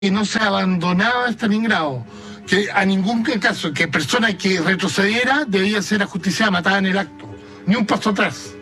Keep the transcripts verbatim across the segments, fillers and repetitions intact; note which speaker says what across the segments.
Speaker 1: que no se abandonaba Stalingrado, que a ningún caso, que persona que retrocediera debía ser ajusticiada, matada en el acto, ni un paso atrás.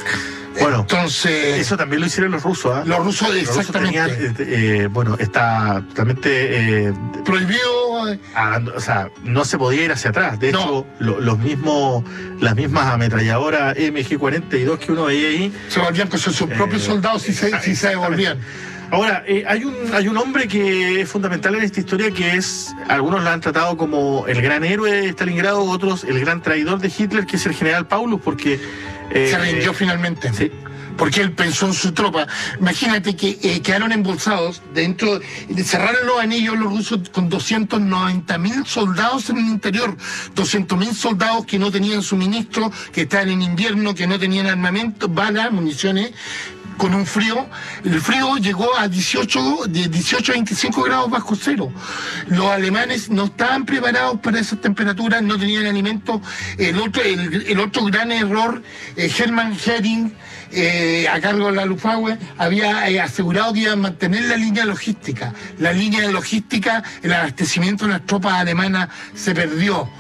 Speaker 2: Bueno,
Speaker 1: entonces
Speaker 2: eso también lo hicieron los rusos, ¿eh?
Speaker 1: Los rusos,
Speaker 2: los
Speaker 1: exactamente.
Speaker 2: Rusos tenían, eh, bueno, está totalmente eh,
Speaker 1: prohibido.
Speaker 2: A, o sea, no se podía ir hacia atrás. De
Speaker 1: no.
Speaker 2: hecho, lo, los mismos, las mismas ametralladoras M G cuarenta y dos que uno veía ahí
Speaker 1: se volvían con sus propios eh, soldados si se, si se devolvían.
Speaker 2: Ahora, eh, hay un hay un hombre que es fundamental en esta historia, que es, algunos lo han tratado como el gran héroe de Stalingrado, otros el gran traidor de Hitler, que es el general Paulus, porque
Speaker 1: eh, se rindió finalmente.
Speaker 2: Sí.
Speaker 1: Porque él pensó en su tropa. Imagínate que eh, quedaron embolsados dentro, cerraron los anillos los rusos con doscientos noventa mil soldados en el interior, doscientos mil soldados que no tenían suministro, que estaban en invierno, que no tenían armamento, balas, municiones, con un frío. El frío llegó a dieciocho, de dieciocho a veinticinco grados bajo cero. Los alemanes no estaban preparados para esas temperaturas, no tenían alimentos. El otro, el, el otro gran error, eh, Hermann Göring, eh, a cargo de la Luftwaffe, había eh, asegurado que iban a mantener la línea logística. La línea de logística, el abastecimiento de las tropas alemanas se perdió.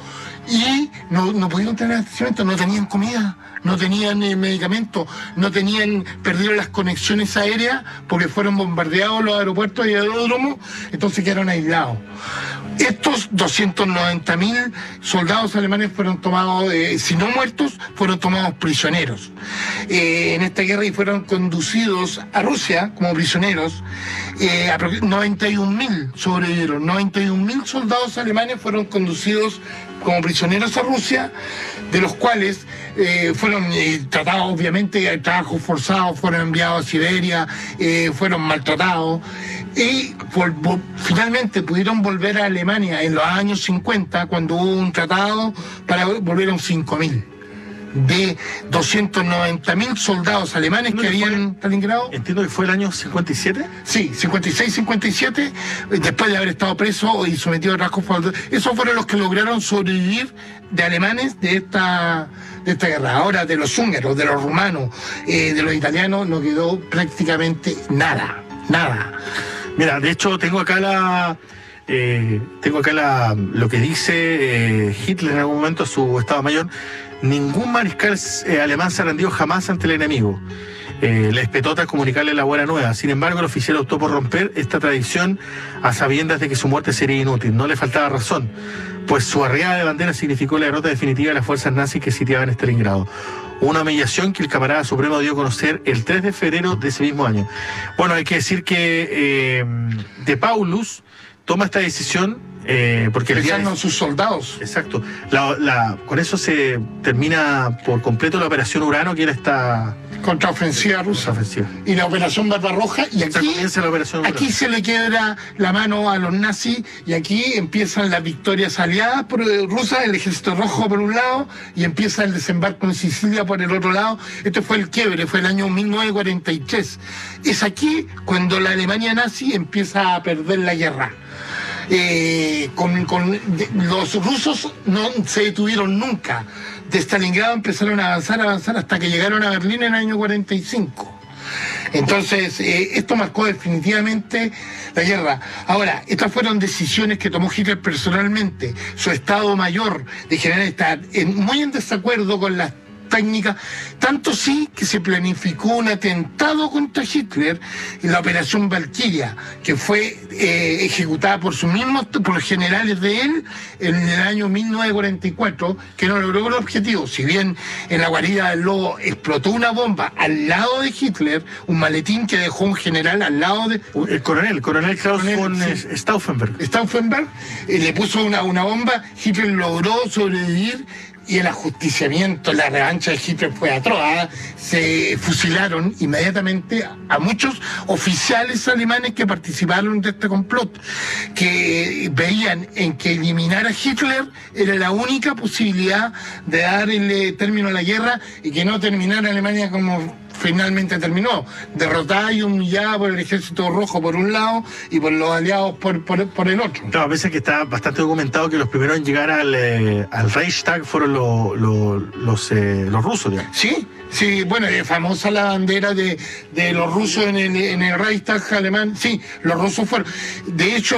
Speaker 1: Y no, no pudieron tener abastecimiento, no tenían comida, no tenían eh, medicamentos, no tenían, perdieron las conexiones aéreas porque fueron bombardeados los aeropuertos y aeródromos, entonces quedaron aislados. Estos doscientos noventa mil soldados alemanes fueron tomados, eh, si no muertos, fueron tomados prisioneros eh, en esta guerra y fueron conducidos a Rusia como prisioneros. Eh, noventa y un mil sobrevivieron, noventa y un mil soldados alemanes fueron conducidos como prisioneros a Rusia, de los cuales eh, fueron eh, tratados, obviamente, trabajos forzados, fueron enviados a Siberia, eh, fueron maltratados, y por, por, finalmente pudieron volver a Alemania en los años cincuenta, cuando hubo un tratado, para volvieron cinco mil. De doscientos noventa mil soldados alemanes que habían en Stalingrado.
Speaker 2: Entiendo que fue el año cincuenta y siete.
Speaker 1: Sí, cincuenta y seis, cincuenta y siete, después de haber estado preso y sometido a trabajos forzados. Esos fueron los que lograron sobrevivir de alemanes de esta, de esta guerra. Ahora, de los húngaros, de los rumanos, eh, de los italianos, no quedó prácticamente nada, nada.
Speaker 2: Mira, de hecho, tengo acá la... Eh, tengo acá la, lo que dice eh, Hitler en algún momento, su Estado Mayor. Ningún mariscal eh, alemán se rendió jamás ante el enemigo. Eh, les petó tras comunicarle la buena nueva. Sin embargo, el oficial optó por romper esta tradición a sabiendas de que su muerte sería inútil. No le faltaba razón, pues su arriada de bandera significó la derrota definitiva de las fuerzas nazis que sitiaban Stalingrado. Una humillación que el camarada supremo dio a conocer el tres de febrero de ese mismo año. Bueno, hay que decir que eh, de Paulus toma esta decisión eh, porque el día
Speaker 1: de... sus soldados.
Speaker 2: Exacto. La, la, con eso se termina por completo la operación Urano, que era esta
Speaker 1: contraofensiva rusa.
Speaker 2: Contraofensiva.
Speaker 1: Y la operación Barbarroja, y aquí,
Speaker 2: la operación
Speaker 1: aquí se le quiebra la mano a los nazis, y aquí empiezan las victorias aliadas por, eh, rusas, el ejército rojo por un lado, y empieza el desembarco en Sicilia por el otro lado. Este fue el quiebre, fue el año mil novecientos cuarenta y tres. Es aquí cuando la Alemania nazi empieza a perder la guerra. Eh, con, con de, los rusos no se detuvieron nunca. De Stalingrado empezaron a avanzar, a avanzar hasta que llegaron a Berlín en el año cuarenta y cinco. Entonces, eh, esto marcó definitivamente la guerra. Ahora, estas fueron decisiones que tomó Hitler personalmente. Su Estado Mayor de general está en, muy en desacuerdo con las técnica, tanto sí que se planificó un atentado contra Hitler en la operación Valkyria, que fue eh, ejecutada por sus mismos, por los generales de él en el año mil novecientos cuarenta y cuatro, que no logró el objetivo. Si bien en la guarida del Lobo explotó una bomba al lado de Hitler, un maletín que dejó un general al lado de...
Speaker 2: El coronel, el coronel Klaus von sí. Stauffenberg.
Speaker 1: Stauffenberg eh, le puso una, una bomba, Hitler logró sobrevivir. Y el ajusticiamiento, la revancha de Hitler fue atroz. Se fusilaron inmediatamente a muchos oficiales alemanes que participaron de este complot, que veían en que eliminar a Hitler era la única posibilidad de dar el término a la guerra y que no terminara Alemania como finalmente terminó, derrotada y humillada por el ejército rojo por un lado y por los aliados por, por, por el otro.
Speaker 2: Claro, a veces que está bastante documentado que los primeros en llegar al, eh, al Reichstag fueron lo, lo, los, eh, los rusos, digamos.
Speaker 1: Sí, sí, bueno, es famosa la bandera de, de los rusos en el, en el Reichstag alemán. Sí, los rusos fueron. De hecho,